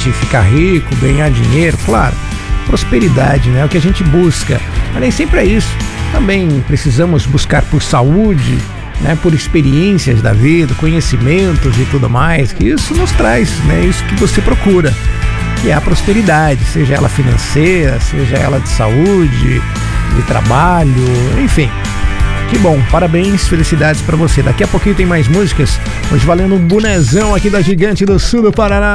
gente ficar rico, ganhar dinheiro, claro, prosperidade, né? É o que a gente busca, mas nem sempre é isso. Também precisamos buscar por saúde, né? Por experiências da vida, conhecimentos e tudo mais, que isso nos traz, né? Isso que você procura, que é a prosperidade, seja ela financeira, seja ela de saúde, de trabalho, enfim. Que bom, parabéns, felicidades pra você. Daqui a pouquinho tem mais músicas, hoje valendo um bonezão aqui da Gigante do Sul do Paraná.